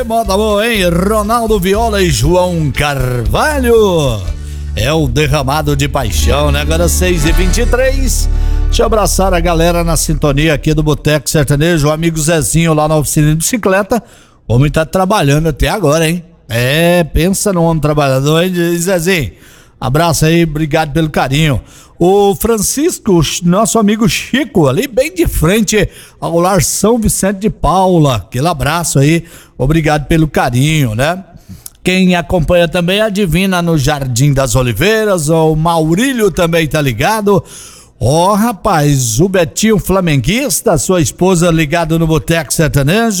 Moda boa, hein? Ronaldo Viola e João Carvalho. É o derramado de paixão, né? Agora 6h23. Deixa eu abraçar a galera na sintonia aqui do Boteco Sertanejo. O amigo Zezinho lá na oficina de bicicleta. O homem tá trabalhando até agora, hein? Pensa no homem trabalhador, hein, Zezinho? Abraço aí, obrigado pelo carinho. O Francisco, nosso amigo Chico, ali bem de frente ao Lar São Vicente de Paula. Aquele abraço aí, obrigado pelo carinho, né? Quem acompanha também a Divina no Jardim das Oliveiras, o Maurílio também tá ligado. Rapaz, o Betinho flamenguista, sua esposa ligado no Boteco Sertanejo.